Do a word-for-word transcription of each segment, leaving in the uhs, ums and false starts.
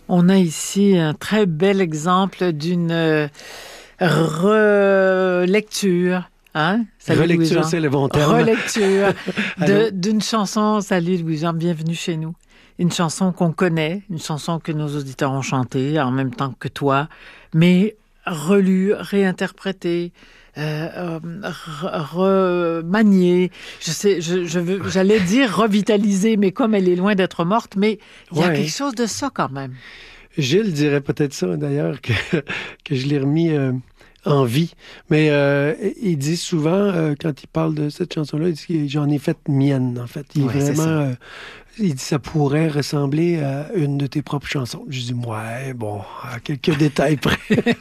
On a ici un très bel exemple d'une euh, relecture. Hein? Salut Relecture, Louis-Jean. c'est le bon terme. Relecture de, d'une chanson. Salut Louis-Jean, bienvenue chez nous. Une chanson qu'on connaît, une chanson que nos auditeurs ont chantée en même temps que toi, mais relue, réinterprétée, euh, euh, remaniée. Je sais, je, je veux, j'allais dire revitalisée, mais comme elle est loin d'être morte, mais il y a Ouais. quelque chose de ça quand même. Gilles dirait peut-être ça, d'ailleurs, que, que je l'ai remis euh, en vie. Mais euh, il dit souvent, euh, quand il parle de cette chanson-là, il dit que j'en ai fait mienne, en fait. Il Ouais, est c'est vraiment... ça. euh, il dit ça pourrait ressembler à une de tes propres chansons. Je dis, ouais, bon, à quelques détails près.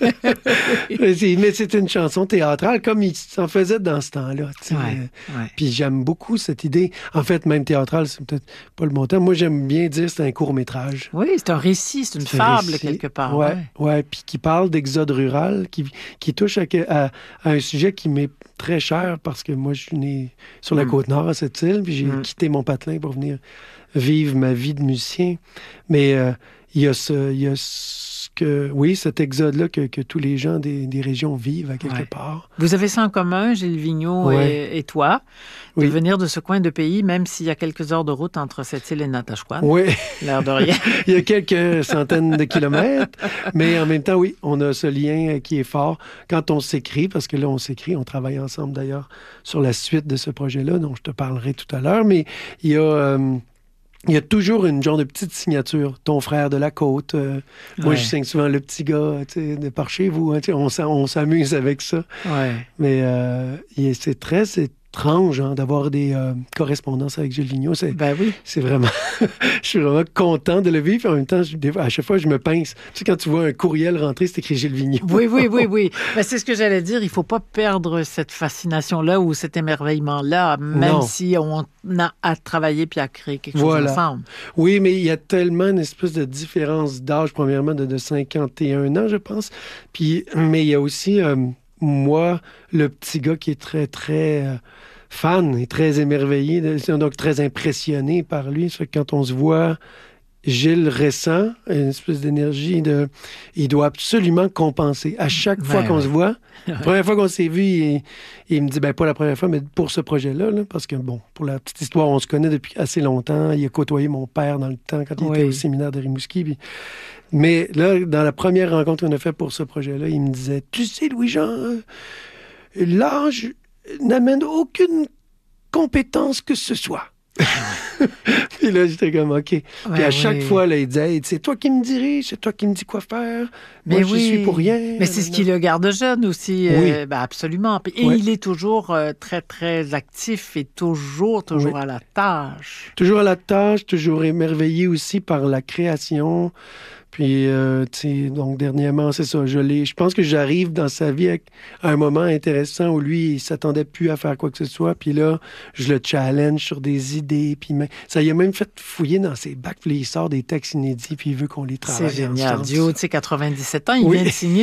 Mais c'est une chanson théâtrale, comme il s'en faisait dans ce temps-là. Tu sais. Ouais, ouais. Puis j'aime beaucoup cette idée. En fait, même théâtrale, c'est peut-être pas le bon terme. Moi, j'aime bien dire que c'est un court-métrage. Oui, c'est un récit, c'est une C'est un fable récit. quelque part. Ouais, Ouais. ouais, puis qui parle d'exode rural, qui, qui touche à, à- à un sujet qui m'est très cher parce que moi, je suis né sur la Mm. Côte-Nord, à cette île, puis j'ai Mm. quitté mon patelin pour venir vivre ma vie de musicien. Mais euh, il y a ce, il y a ce que, oui, cet exode-là que, que tous les gens des, des régions vivent à quelque Ouais. part. Vous avez ça en commun, Gilles Vigneault Ouais. et, et toi, de Oui. venir de ce coin de pays, même s'il y a quelques heures de route entre cette île et Natashquan. Oui, L'air de rien. il y a quelques centaines de kilomètres, mais en même temps, oui, on a ce lien qui est fort quand on s'écrit, parce que là, on s'écrit, on travaille ensemble d'ailleurs sur la suite de ce projet-là, dont je te parlerai tout à l'heure, mais il y a... euh, il y a toujours une genre de petite signature. Ton frère de la côte. euh, Moi, Ouais. je signe souvent le petit gars tu sais, de par chez vous. hein, tu sais, on s'am- on s'amuse avec ça. Ouais. Mais euh, il- c'est très étrange hein, d'avoir des euh, correspondances avec Gilles Vigneault. C'est Ben oui. c'est vraiment... je suis vraiment content de le vivre. Puis en même temps, je- des fois, à chaque fois, je me pince. Tu sais, quand tu vois un courriel rentrer, c'est écrit Gilles Vigneault. Oui, oui, oui, oui. Ben, c'est ce que j'allais dire. Il ne faut pas perdre cette fascination-là ou cet émerveillement-là, même Non. si on a à travailler puis à créer quelque Voilà. chose ensemble. Oui, mais il y a tellement une espèce de différence d'âge, premièrement, de, de cinquante et un ans, je pense. Puis, mais il y a aussi, euh, moi, le petit gars qui est très, très euh, fan et très émerveillé, de- donc très impressionné par lui. Ça fait que quand on se voit, Gilles ressent une espèce d'énergie de... Il doit absolument compenser. À chaque fois Ouais, qu'on ouais. se voit, la première fois qu'on s'est vu, il, il me dit, ben pas la première fois, mais pour ce projet-là, là, parce que, bon, pour la petite histoire, on se connaît depuis assez longtemps. Il a côtoyé mon père dans le temps, quand il Oui. était au séminaire de Rimouski. Puis... Mais là, dans la première rencontre qu'on a faite pour ce projet-là, il me disait, tu sais, Louis-Jean, euh, l'âge n'amène aucune compétence que ce soit. Puis là, j'étais comme, OK. Puis Ouais, à chaque oui. fois, là, il disait, Hey, c'est toi qui me dirige, c'est toi qui me dis quoi faire. Mais Moi, oui. je suis pour rien. Mais c'est ce qui le garde jeune aussi. Oui. euh, ben absolument. Puis- Et Ouais. il est toujours euh, très, très actif et toujours, toujours Oui. à la tâche. Toujours à la tâche, toujours émerveillé aussi par la création. Puis, euh, tu sais, donc, dernièrement, c'est ça. Je l'ai. Je pense que j'arrive dans sa vie avec- à un moment intéressant où lui, il s'attendait plus à faire quoi que ce soit. Puis là, je le challenge sur des idées. Puis même- ça y a même fait fouiller dans ses bacs. Puis là, il sort des textes inédits. Puis il veut qu'on les travaille C'est génial. ensemble. Du haut de ses quatre-vingt-dix-sept ans, il Oui. vient de signer